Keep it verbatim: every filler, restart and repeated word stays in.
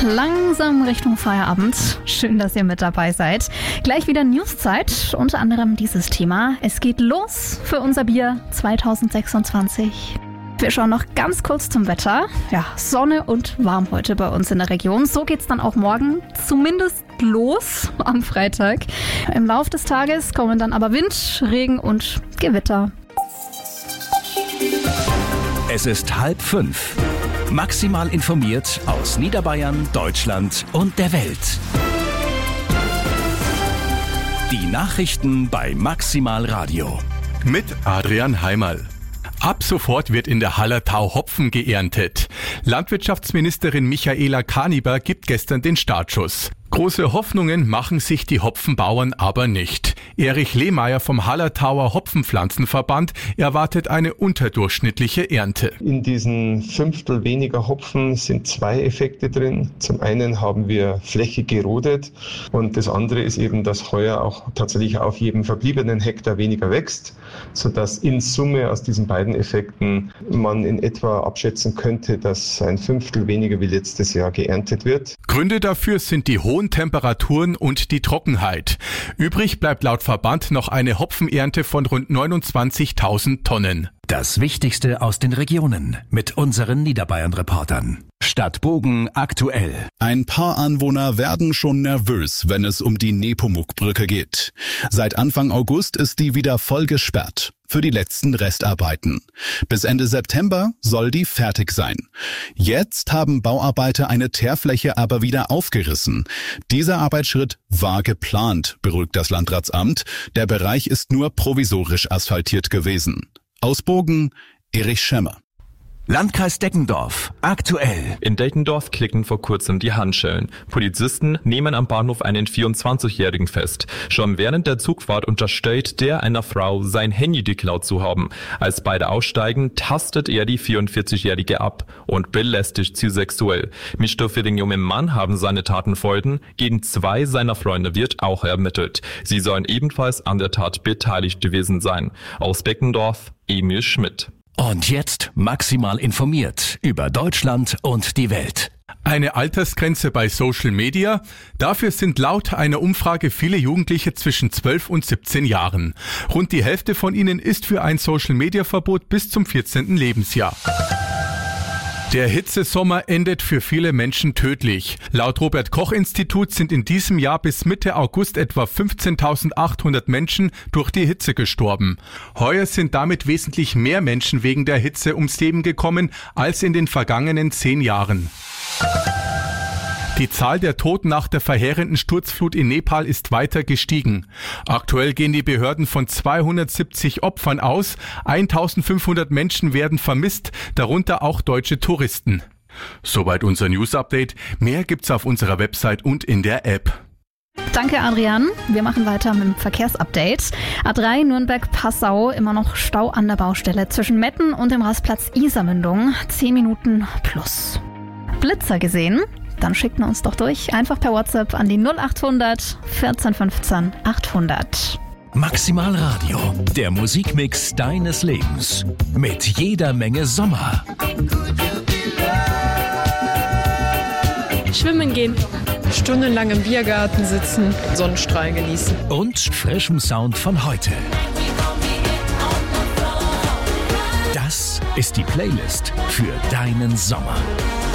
langsam Richtung Feierabend. Schön, dass ihr mit dabei seid. Gleich wieder Newszeit, unter anderem dieses Thema. Es geht los für unser Bier zwanzig sechsundzwanzig. Wir schauen noch ganz kurz zum Wetter. Ja, Sonne und warm heute bei uns in der Region. So geht's dann auch morgen zumindest los am Freitag. Im Lauf des Tages kommen dann aber Wind, Regen und Gewitter. Es ist halb fünf. Maximal informiert aus Niederbayern, Deutschland und der Welt. Die Nachrichten bei Maximal Radio. Mit Adrian Heimerl. Ab sofort wird in der Hallertau Hopfen geerntet. Landwirtschaftsministerin Michaela Kaniber gibt gestern den Startschuss. Große Hoffnungen machen sich die Hopfenbauern aber nicht. Erich Lehmeier vom Hallertauer Hopfenpflanzenverband erwartet eine unterdurchschnittliche Ernte. In diesen Fünftel weniger Hopfen sind zwei Effekte drin. Zum einen haben wir Fläche gerodet und das andere ist eben, dass heuer auch tatsächlich auf jedem verbliebenen Hektar weniger wächst, sodass in Summe aus diesen beiden Effekten man in etwa abschätzen könnte, dass ein Fünftel weniger wie letztes Jahr geerntet wird. Gründe dafür sind die hohen Temperaturen und die Trockenheit. Übrig bleibt laut Verband noch eine Hopfenernte von rund neunundzwanzigtausend Tonnen. Das Wichtigste aus den Regionen mit unseren Niederbayern-Reportern. Stadt Bogen aktuell. Ein paar Anwohner werden schon nervös, wenn es um die Nepomuk-Brücke geht. Seit Anfang August ist die wieder voll gesperrt für die letzten Restarbeiten. Bis Ende September soll die fertig sein. Jetzt haben Bauarbeiter eine Teerfläche aber wieder aufgerissen. Dieser Arbeitsschritt war geplant, beruhigt das Landratsamt. Der Bereich ist nur provisorisch asphaltiert gewesen. Aus Bogen, Erich Schemmer. Landkreis Deckendorf aktuell. In Deckendorf klicken vor kurzem die Handschellen. Polizisten nehmen am Bahnhof einen vierundzwanzigjährigen fest. Schon während der Zugfahrt unterstellt der einer Frau, sein Handy geklaut zu haben. Als beide aussteigen, tastet er die vierundvierzigjährige ab und belästigt sie sexuell. Mischt für den jungen Mann haben seine Taten Folgen. Gegen zwei seiner Freunde wird auch ermittelt. Sie sollen ebenfalls an der Tat beteiligt gewesen sein. Aus Deckendorf, Emil Schmidt. Und jetzt maximal informiert über Deutschland und die Welt. Eine Altersgrenze bei Social Media? Dafür sind laut einer Umfrage viele Jugendliche zwischen zwölf und siebzehn Jahren. Rund die Hälfte von ihnen ist für ein Social-Media-Verbot bis zum vierzehnten Lebensjahr. Der Hitzesommer endet für viele Menschen tödlich. Laut Robert-Koch-Institut sind in diesem Jahr bis Mitte August etwa fünfzehntausendachthundert Menschen durch die Hitze gestorben. Heuer sind damit wesentlich mehr Menschen wegen der Hitze ums Leben gekommen als in den vergangenen zehn Jahren. Die Zahl der Toten nach der verheerenden Sturzflut in Nepal ist weiter gestiegen. Aktuell gehen die Behörden von zweihundertsiebzig Opfern aus. eintausendfünfhundert Menschen werden vermisst, darunter auch deutsche Touristen. Soweit unser News-Update. Mehr gibt's auf unserer Website und in der App. Danke, Adrian. Wir machen weiter mit dem Verkehrsupdate. A drei Nürnberg-Passau, immer noch Stau an der Baustelle zwischen Metten und dem Rastplatz Isarmündung. zehn Minuten plus. Blitzer gesehen? Dann schickt uns doch durch. Einfach per WhatsApp an die null achthundert vierzehn fünfzehn achthundert. Maximal Radio, der Musikmix deines Lebens. Mit jeder Menge Sommer. Schwimmen gehen. Stundenlang im Biergarten sitzen, Sonnenstrahl genießen. Und frischem Sound von heute. Das ist die Playlist für deinen Sommer.